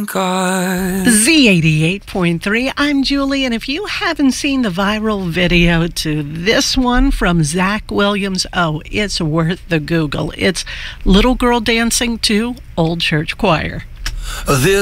God. Z88.3, I'm Julie, and if you haven't seen the viral video to this one from Zach Williams, oh, it's worth the Google. It's little girl dancing to Old Church Choir. This